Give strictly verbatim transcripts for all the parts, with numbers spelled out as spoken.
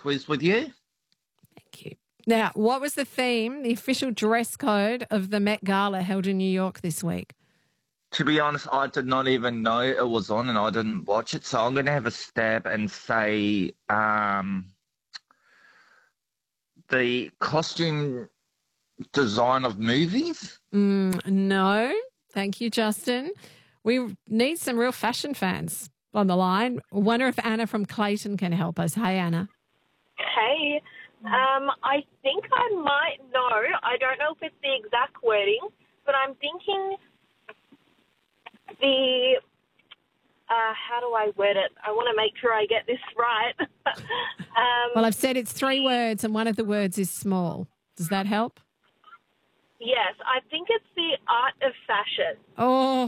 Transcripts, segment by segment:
quiz with you. Thank you. Now, what was the theme, the official dress code of the Met Gala held in New York this week? To be honest, I did not even know it was on and I didn't watch it. So I'm going to have a stab and say um, the costume design of movies. Mm, no. Thank you, Justin. We need some real fashion fans on the line. I wonder if Anna from Clayton can help us. Hey, Anna. Hey, um, I think I might know. I don't know if it's the exact wording, but I'm thinking the, uh, how do I word it? I want to make sure I get this right. um, Well, I've said it's three words and one of the words is small. Does that help? yes, I think it's the art of fashion. Oh,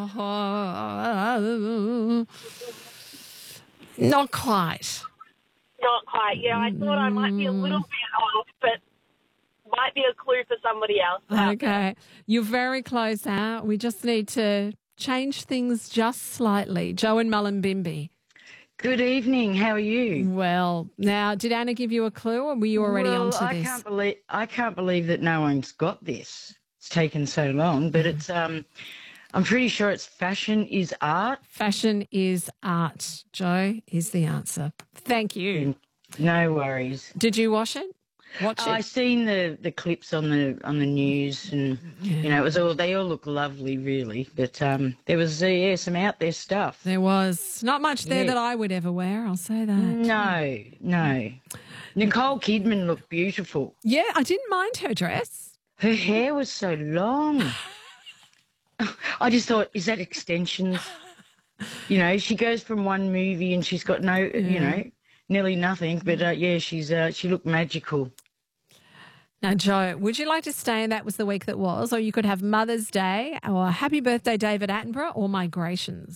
not quite. Not quite. Yeah, I thought I might be a little bit off, but might be a clue for somebody else. Okay. You're very close, Anna. We just need to change things just slightly. Joe and Mullumbimby. Good evening. How are you? Well, now, did Anna give you a clue or were you already well, onto I this? can't believe I can't believe that no one's got this. It's taken so long, but it's um I'm pretty sure it's fashion is art. Fashion is art. Joe is the answer. Thank you. No worries. Did you wash it? Watch Oh, I it? seen the, the clips on the on the news, and you know it was all they all look lovely, really. But um, there was uh, yeah some out there stuff. There was not much there Yeah. that I would ever wear, I'll say that. No, no. Nicole Kidman looked beautiful. Yeah, I didn't mind her dress. Her hair was so long. I just thought, is that extensions? You know, she goes from one movie and she's got no, you know, nearly nothing. But uh, yeah, she's uh, she looked magical. Now, Joe, would you like to stay in That Was the Week That Was, or you could have Mother's Day or Happy Birthday David Attenborough or Migrations?